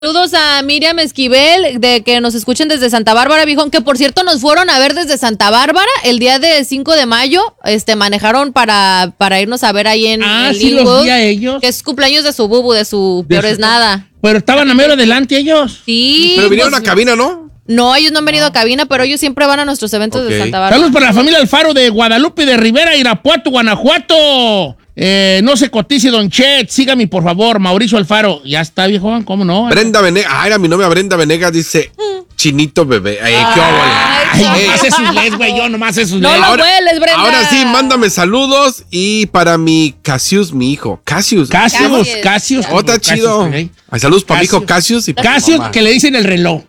Saludos a Miriam Esquivel, de que nos escuchen desde Santa Bárbara, viejón, que por cierto nos fueron a ver desde Santa Bárbara el día de 5 de mayo, manejaron para irnos a ver ahí en el sí los vi a ellos. que es cumpleaños de su bubu, de su peor es nada. Pero estaban a mero adelante ellos. Sí. Pero vinieron a cabina, ¿no? No, ellos no han venido a cabina, pero ellos siempre van a nuestros eventos de Santa Bárbara. Saludos para la familia Alfaro de Guadalupe de Rivera, Irapuato, Guanajuato. No se cotice, Don Chet. Sígame, por favor, Mauricio Alfaro. Ya está, viejo, ¿cómo no? Brenda Venegas. Era mi novia Brenda Venegas, dice Chinito Bebé. Ay, qué Ay, nomás es sus les, güey. Yo nomás es sus les. No lo hueles, Brenda. Ahora sí, mándame saludos. Y para mi Cassius, mi hijo. Cassius. Otra chido. Ay, saludos para mi hijo Cassius. Y Cassius, que le dicen el reloj.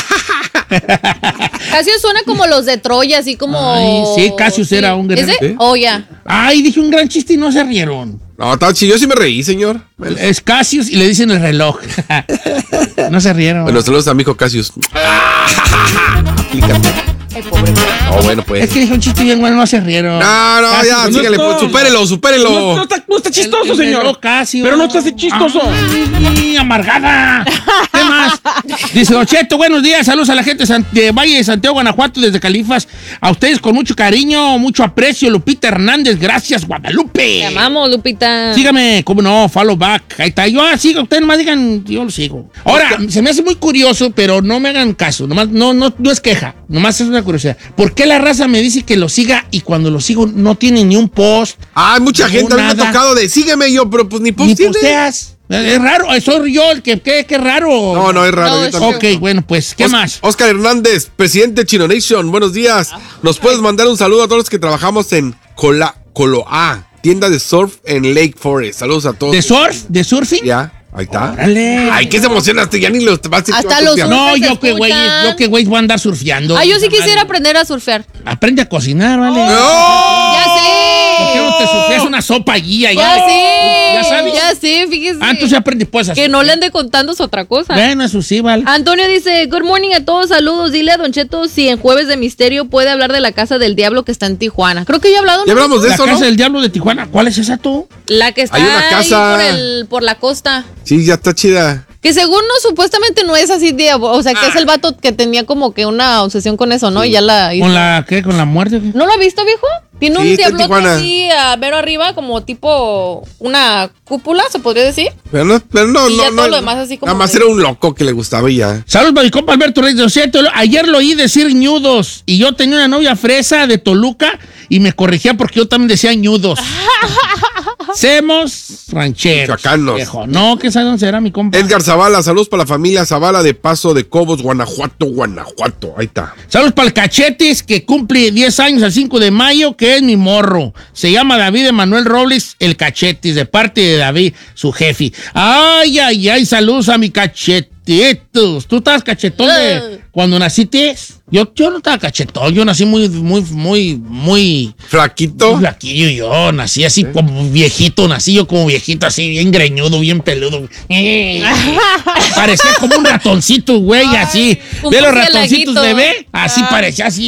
Cassius suena como los de Troya, así como... Ay, sí, Cassius era un guerrero. ¿Ese? ¿Sí? Oh, ya. Ay, dije un gran chiste y no se rieron. No, estaba chido. Yo sí me reí, señor. Es Cassius y le dicen el reloj. No se rieron. Bueno, saludos a mi hijo Cassius. Aplícate. Ay, pobre. Oh, bueno, pues. Es que dije un chiste bien bueno, no se rieron. No, ya, sígale. Supérelo. No está chistoso, señor. Cassius. Pero no está así chistoso. Ay, amargada. ¿Qué más? Dice Don Cheto, buenos días, saludos a la gente de Valle de Santiago, Guanajuato, desde Califas. A ustedes con mucho cariño, mucho aprecio. Lupita Hernández, gracias, Guadalupe. Te amamos, Lupita. Sígame, cómo no, follow back. Ahí está. Yo sigo, ustedes nomás digan, yo lo sigo. Ahora, se me hace muy curioso, pero no me hagan caso. Nomás, no es queja, nomás es una curiosidad. ¿Por qué la raza me dice que lo siga y cuando lo sigo no tiene ni un post? Ah, mucha gente a mí me ha tocado de sígueme yo, pero pues ni post tiene. Posteas. Es raro, soy yo el que qué raro. No, es raro. Ok, bueno, pues, ¿qué más? Oscar Hernández, presidente Chino Nation, buenos días. ¿Nos puedes mandar un saludo a todos los que trabajamos en Coloa, tienda de surf en Lake Forest? Saludos a todos. ¿De surf? ¿De surfing? Ya, ahí está. Órale. Ay, ¿qué se emocionaste? Ya ni los vas a Hasta los No, surfers yo qué güey voy a andar surfeando. Yo sí quisiera aprender a surfear. Aprende a cocinar, ¿vale? ¡No! Ya sé. ¿Por qué no te surfeas una sopa allí? Ya sé. ¿Ya sabes? Ya sé, fíjese. Tú sí aprendes, pues, así. Que no le ande contando es otra cosa. Bueno, eso sí, vale. Antonio dice, good morning a todos, saludos. Dile a Don Cheto si en Jueves de Misterio puede hablar de la Casa del Diablo que está en Tijuana. Creo que ya he hablado. Ya hablamos de eso, La ¿no? Casa del Diablo de Tijuana. ¿Cuál es esa tú? La que está Hay una casa. ahí por la costa. Sí, ya está chida. Que según no, supuestamente no es así, o sea, que es el vato que tenía como que una obsesión con eso, ¿no? Y ya la hizo. ¿Con la qué? ¿Con la muerte? ¿No lo ha visto, viejo? Tiene Sí, un está en diablote Tijuana. así a ver arriba, como tipo una cúpula, se podría decir. Pero no, Y ya todo lo demás así como nada más que- era un loco que le gustaba y ya. Saludos para mi compa Alberto Reyes de Ocieto. Ayer lo oí decir ñudos y yo tenía una novia fresa de Toluca y me corregía porque yo también decía ñudos. Semos rancheros. Michoacanos. Viejo. No, ¿qué sabe dónde será mi compa? Edgar Zavala, saludos para la familia Zavala de Paso de Cobos, Guanajuato. Ahí está. Saludos para el Cachetis, que cumple 10 años el 5 de mayo, que es mi morro. Se llama David Emanuel Robles, el Cachetis, de parte de David, su jefe. Ay, saludos a mi cachetitos. ¿Tú estabas cachetón cuando naciste? Yo no estaba cachetón, yo nací muy Flaquito. flaquillo. Yo nací así como viejito, así bien greñudo, bien peludo. Parecía como un ratoncito, güey, así. un ¿Ve los murcielaguito. ratoncitos bebé? Así parecía así.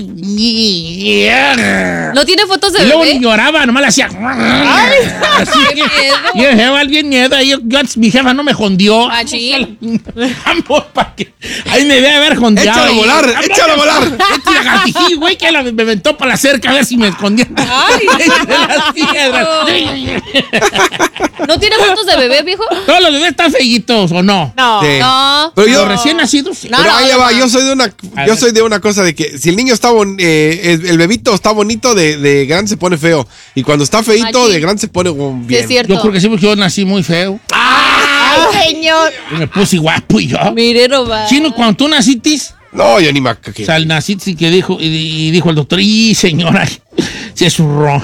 ¿No tiene fotos de Y luego bebé? lloraba, nomás le hacía. Así, ¡Qué miedo! y el jefa, bien miedo. Ahí mi jefa no me jondió. Machín. Vamos, pa' que. Ahí me debe haber jondeado. Échalo a ahí. volar, échalo a volar. Este lagartijillo, güey, que me aventó para la cerca a ver si me escondía. Ay, Entre las piedras. ¿No tiene fotos de bebé, viejo? Todos los bebés están feitos, ¿o no? No. Sí. No. Pero Los yo, recién nacidos, sí. No, pero ahí le va, yo soy ver. de una cosa de que si el niño está el bebito está bonito, de grande se pone feo. Y cuando está feito, Machín. de grande se pone Sí, bien. es cierto. Yo creo que sí, porque yo nací muy feo. ¡Ay, señor! Yo me puse guapo y yo. Mire, nomás. Chino, cuando tú naciste, No, yo ni me... o sea, naciste y que dijo, y dijo el doctor, señora, si es zurrón.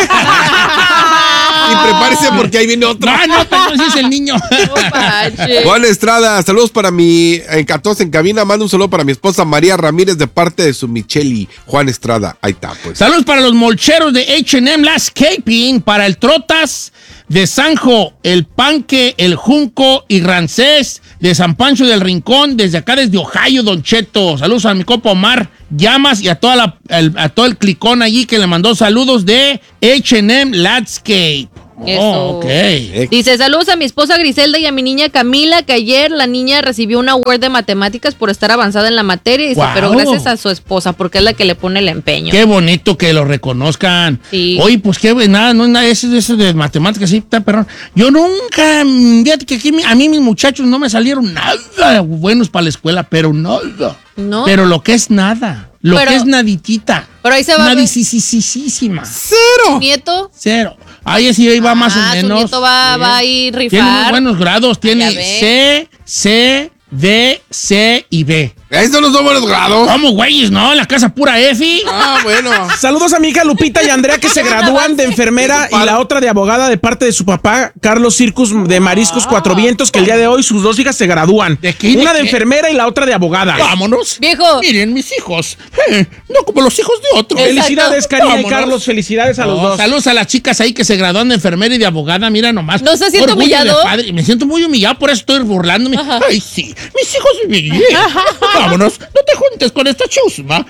Y prepárese porque ahí viene otro. No, pero no, si es el niño. No manches. Juan Estrada, saludos para mi en 14 en cabina. Mando un saludo para mi esposa María Ramírez de parte de su Micheli. Juan Estrada, ahí está, pues. Saludos para los molcheros de H&M Landscaping, para el Trotas de Sanjo, el Panque, el Junco y Rancés de San Pancho del Rincón, desde acá, desde Ohio, Don Cheto. Saludos a mi copa Omar Llamas y a todo el clicón allí que le mandó saludos de H&M Landscape. Eso. Ok. Dice, saludos a mi esposa Griselda y a mi niña Camila, que ayer la niña recibió una award de matemáticas por estar avanzada en la materia. Dice, pero gracias a su esposa, porque es la que le pone el empeño. Qué bonito que lo reconozcan. Sí. Oye, pues qué nada, eso de matemáticas, sí, está perrón. Yo nunca, fíjate que aquí a mí mis muchachos no me salieron nada buenos para la escuela, pero nada. ¿No? Pero lo que es nada. Lo que es naditita. Pero ahí se va. Nadisísima. ¡Cero! ¿Nieto? Cero. Ahí sí va más o menos. Su nieto va a ir rifar. Tiene muy buenos grados. Tiene C, D, C y B. Estos no son buenos grados. ¿Cómo, güeyes? No, la casa pura Efi. Ah, bueno. Saludos a mi hija Lupita y Andrea que se gradúan de enfermera y la otra de abogada de parte de su papá, Carlos Circus de Mariscos Cuatro Vientos, que el día de hoy sus dos hijas se gradúan. ¿De qué? Una ¿De de qué? enfermera y la otra de abogada. Vámonos. Viejo. Miren, mis hijos. No como los hijos de otros. Felicidades, Karina y Vámonos. Carlos. Felicidades a los dos. Saludos a las chicas ahí que se gradúan de enfermera y de abogada. Mira nomás. ¿No se siente Orgullo de humillado? padre. Me siento muy humillado, por eso estoy burlándome. Ay, sí. Mis hijos bien. Vámonos. No te juntes con esta chusma.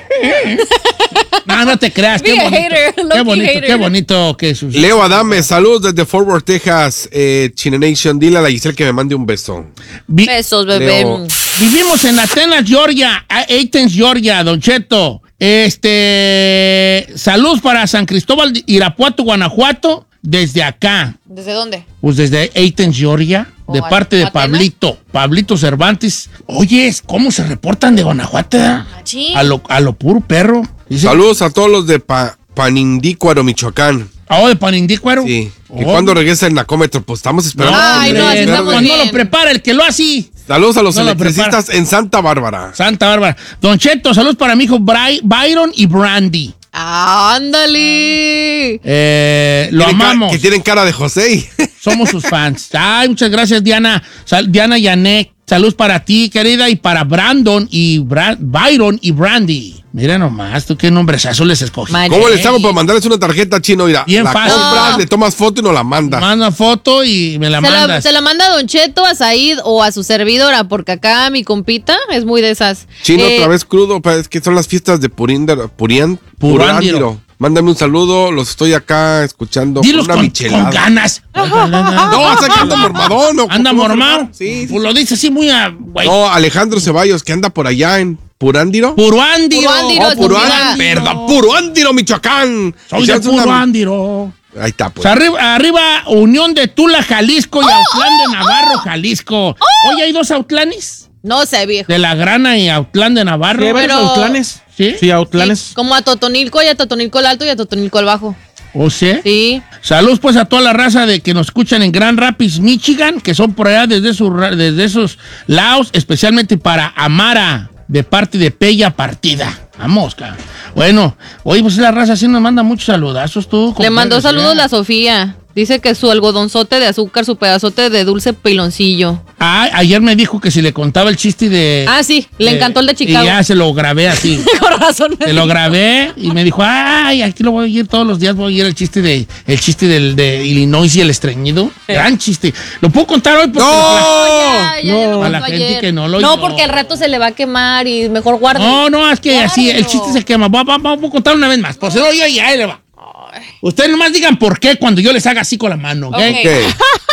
No te creas. Be a hater, low-key hater. Qué bonito que sus... Leo Adame, saludos desde Fort Worth, Texas. Chino Nation, dile a la Giselle que me mande un beso. Besos, bebé. Leo. Vivimos en Atenas, Georgia, Athens, Georgia, Don Cheto. Saludos para San Cristóbal de Irapuato, Guanajuato, desde acá. ¿Desde dónde? Pues desde Athens, Georgia, de parte de ¿Atenas? Pablito Cervantes. Oye, ¿cómo se reportan de Guanajuato? Machín. A lo puro perro. Dice, Saludos a todos los de Panindícuaro, Michoacán. de Panindícuaro. Sí. Que cuando regresa el Nacómetro, pues estamos esperando. Ay, no, así estamos Cuando bien. lo prepara el que lo hace. Saludos a los No lo electricistas en Santa Bárbara. Santa Bárbara. Don Cheto, saludos para mi hijo Byron y Brandy. ¡Ándale! Lo amamos. Que tienen cara de José. Somos sus fans. Ay, muchas gracias, Diana. Diana Yanek. Saludos para ti, querida, y para Brandon y Byron y Brandy. Mira nomás, tú qué nombrezazo les escogí. ¿Cómo les hago para mandarles una tarjeta, Chino? Mira, Bien la fácil. compras, No. le tomas foto y nos la mandas. Manda foto y me la mandas. Se la manda a Don Cheto, a Said o a su servidora, porque acá mi compita es muy de esas. Chino, otra vez crudo, pues, es que son las fiestas de Purándiro. Mándame un saludo, los estoy acá escuchando. Dilos con una michelada. con ganas. No, hasta que anda mormadón. ¿no? Anda mormado. Sí. Pues lo dice así muy güey. No, Alejandro Ceballos, que anda por allá en Purándiro. Puruándiro. Puruándiro, Perdón, Puruándiro, Michoacán. Soy Y de se hace una- Puruándiro. Ahí está, O pues. sea, arriba, Unión de Tula, Jalisco y Autlán de Navarro, Jalisco. Oye, ¿hay dos Autlanes? No sé, viejo. De La Grana y Autlán de Navarro. Sí, hay varios Pero- Autlanes. ¿Sí? Sí, Autlanes. Sí, como a Totonilco y a Totonilco el Alto y a Totonilco el Bajo. ¿O sea? Sí. Saludos pues a toda la raza de que nos escuchan en Grand Rapids, Michigan, que son por allá desde esos lados, especialmente para Amara, de parte de Pella Partida. Vamos, cabrón. Bueno, oye, pues la raza sí nos manda muchos saludazos, tú. Le mandó compadre, saludos ya. la Sofía. Dice que su algodonzote de azúcar, su pedazote de dulce piloncillo. Ah, ayer me dijo que si le contaba el chiste de... Ah, sí, le encantó el de Chicago. Y ya se lo grabé así. Con razón. Se lo grabé y me dijo, ay, aquí lo voy a oír todos los días, voy a oír el chiste de Illinois y el estreñido. Gran chiste. ¿Lo puedo contar hoy? Porque No, a la gente que no lo oyó. No, porque al rato se le va a quemar y mejor guarda. No, es que así, el Guárdalo. chiste se quema. Voy a contar una vez más. Pues se lo oye y ahí le va. Ustedes nomás digan por qué cuando yo les haga así con la mano, ¿ok? Ok. Ok.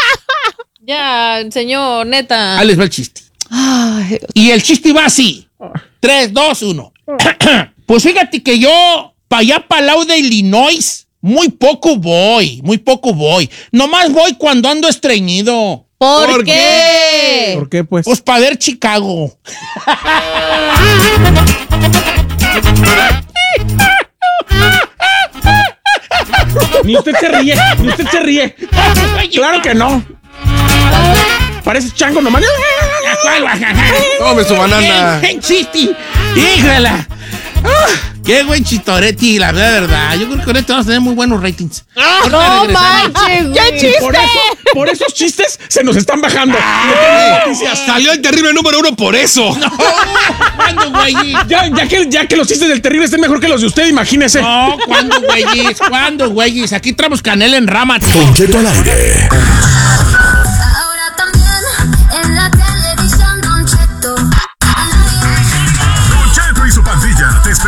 Ya, señor, neta. Ahí les va el chiste. Ay, Y el chiste va así. 3, 2, 1. Pues fíjate que yo, para allá, para el lado de Illinois, muy poco voy. Nomás voy cuando ando estreñido. ¿Por ¿Por qué? ¿Por qué, pues? Pues para ver Chicago. Ni usted se ríe. Claro que no. Parece chango nomás. Tome su banana. ¡Qué chiste! ¡Híjala! ¡Qué buen chistoretti! La verdad. Yo creo que ahorita vamos a tener muy buenos ratings. No manches, Sí, por esos chistes se nos están bajando. Salió el terrible número 1 por eso. ¿Cuándo, güey? Ya que los chistes del terrible estén mejor que los de usted, imagínese. No, ¿cuándo, güeyes? Aquí traemos canela en rama. Don Cheto al aire.